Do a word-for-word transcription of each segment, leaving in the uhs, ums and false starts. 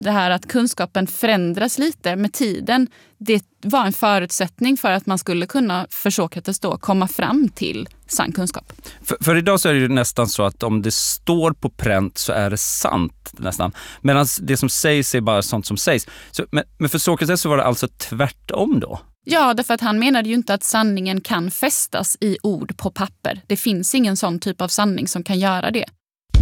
Det här att kunskapen förändras lite med tiden, det var en förutsättning för att man skulle kunna för Sokrates då komma fram till sann kunskap. För, för idag så är det ju nästan så att om det står på pränt så är det sant nästan. Medan det som sägs är bara sånt som sägs. Så, men, men för Sokrates så var det alltså tvärtom då? Ja, därför att han menade ju inte att sanningen kan fästas i ord på papper. Det finns ingen sån typ av sanning som kan göra det.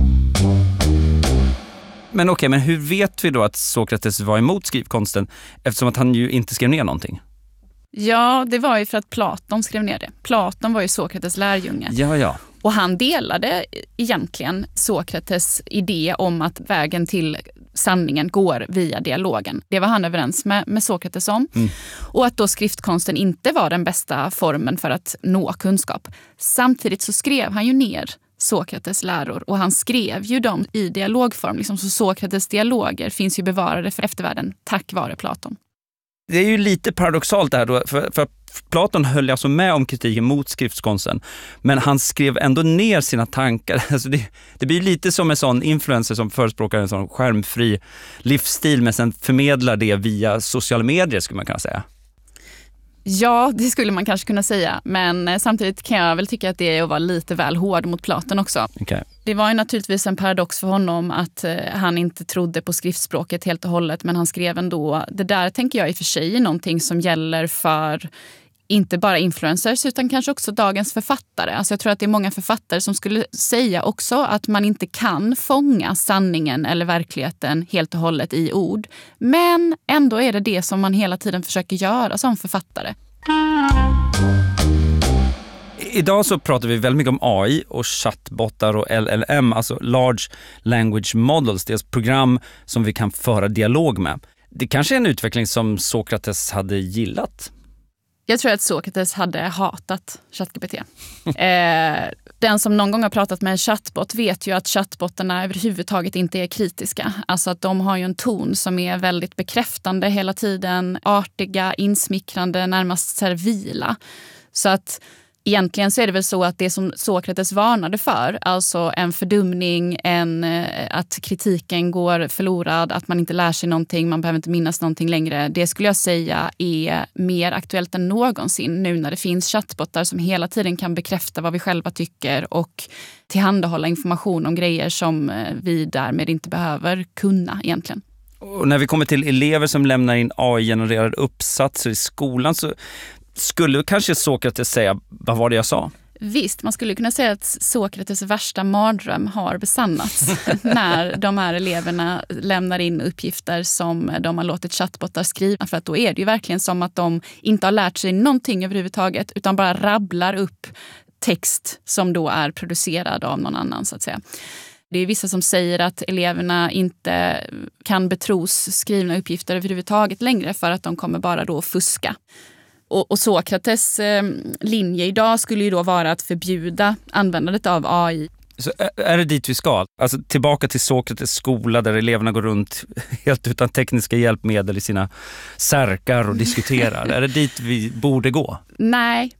Men okej, men hur vet vi då att Sokrates var emot skrivkonsten eftersom att han ju inte skrev ner någonting? Ja, det var ju för att Platon skrev ner det. Platon var ju Sokrates lärjunge. Ja, ja. Och han delade egentligen Sokrates idé om att vägen till sanningen går via dialogen. Det var han överens med, med Sokrates om. Mm. Och att då skriftkonsten inte var den bästa formen för att nå kunskap. Samtidigt så skrev han ju ner Sokrates läror och han skrev ju dem i dialogform. Liksom, så Sokrates dialoger finns ju bevarade för eftervärlden tack vare Platon. Det är ju lite paradoxalt det här då, för, för Platon höll alltså med om kritiken mot skriftkonsten, men han skrev ändå ner sina tankar. Alltså det, det blir lite som en sån influencer som förespråkar en sån skärmfri livsstil men sen förmedlar det via sociala medier, skulle man kunna säga. Ja, det skulle man kanske kunna säga. Men samtidigt kan jag väl tycka att det är att vara lite väl hård mot Platon också. Okay. Det var ju naturligtvis en paradox för honom att eh, han inte trodde på skriftspråket helt och hållet. Men han skrev ändå. Det där tänker jag i och för sig är någonting som gäller för inte bara influencers utan kanske också dagens författare. Alltså jag tror att det är många författare som skulle säga också att man inte kan fånga sanningen eller verkligheten helt och hållet i ord. Men ändå är det det som man hela tiden försöker göra som författare. Idag så pratar vi väldigt mycket om A I och chattbottar och L L M, alltså Large Language Models. Det är ett program som vi kan föra dialog med. Det kanske är en utveckling som Sokrates hade gillat. Jag tror att Sokrates hade hatat ChatGPT. eh, den som någon gång har pratat med en chattbot vet ju att chattbottarna överhuvudtaget inte är kritiska. Alltså att de har ju en ton som är väldigt bekräftande hela tiden, artiga, insmickrande, närmast servila. Så att egentligen så är det väl så att det som Sokrates varnade för, alltså en fördumning, en, att kritiken går förlorad, att man inte lär sig någonting, man behöver inte minnas någonting längre. Det skulle jag säga är mer aktuellt än någonsin nu när det finns chattbottar som hela tiden kan bekräfta vad vi själva tycker och tillhandahålla information om grejer som vi därmed inte behöver kunna egentligen. Och när vi kommer till elever som lämnar in A I-genererade uppsatser i skolan så skulle kanske Sokrates säga, vad var det jag sa? Visst, man skulle kunna säga att Sokrates värsta mardröm har besannats när de här eleverna lämnar in uppgifter som de har låtit chattbottar skriva. För att då är det ju verkligen som att de inte har lärt sig någonting överhuvudtaget utan bara rabblar upp text som då är producerad av någon annan så att säga. Det är vissa som säger att eleverna inte kan betros skrivna uppgifter överhuvudtaget längre för att de kommer bara då fuska. Och, och Sokrates eh, linje idag skulle ju då vara att förbjuda användandet av A I. Så är det dit vi ska? Alltså tillbaka till Sokrates skola där eleverna går runt helt utan tekniska hjälpmedel i sina särkar och diskuterar. Är det dit vi borde gå? Nej.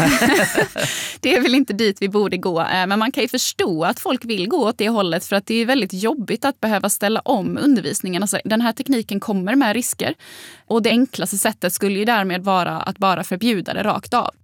Det är väl inte dit vi borde gå. Men man kan ju förstå att folk vill gå åt det hållet för att det är väldigt jobbigt att behöva ställa om undervisningen. Alltså, den här tekniken kommer med risker. Och det enklaste sättet skulle ju därmed vara att bara förbjuda det rakt av.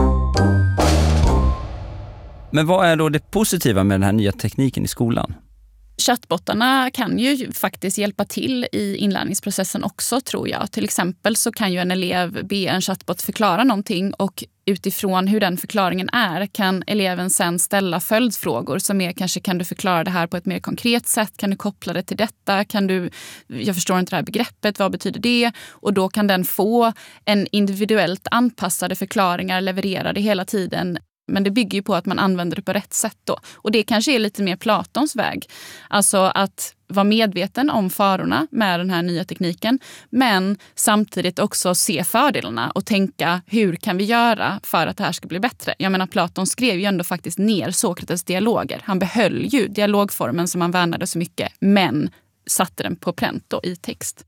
Men vad är då det positiva med den här nya tekniken i skolan? Chattbottarna kan ju faktiskt hjälpa till i inlärningsprocessen också tror jag. Till exempel så kan ju en elev be en chattbot förklara någonting och utifrån hur den förklaringen är kan eleven sen ställa följdfrågor som är kanske kan du förklara det här på ett mer konkret sätt? Kan du koppla det till detta? Kan du, jag förstår inte det här begreppet, vad betyder det? Och då kan den få en individuellt anpassade förklaringar levererade hela tiden. Men det bygger ju på att man använder det på rätt sätt då. Och det kanske är lite mer Platons väg. Alltså att vara medveten om farorna med den här nya tekniken. Men samtidigt också se fördelarna och tänka hur kan vi göra för att det här ska bli bättre. Jag menar Platon skrev ju ändå faktiskt ner Sokrates dialoger. Han behöll ju dialogformen som han värnade så mycket. Men satte den på pränt då i text.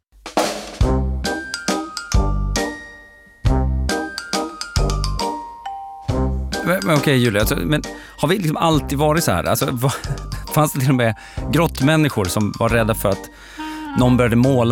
Men, men okej Julia, alltså, men har vi liksom alltid varit så här? Alltså, vad, fanns det till och med grottmänniskor som var rädda för att någon började måla